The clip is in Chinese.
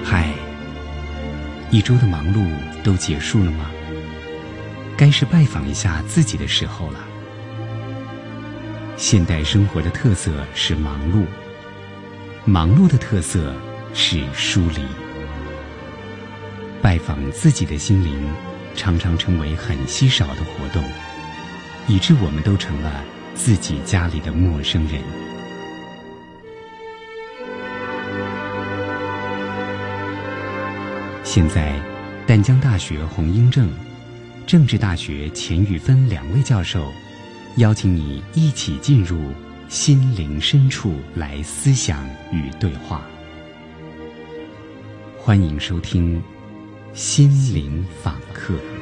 嗨，一周的忙碌都结束了吗？该是拜访一下自己的时候了。现代生活的特色是忙碌，忙碌的特色是疏离。拜访自己的心灵，常常成为很稀少的活动，以致我们都成了自己家里的陌生人。现在，淡江大学洪英正、政治大学钱玉芬两位教授，邀请你一起进入心灵深处来思想与对话。欢迎收听心灵访客。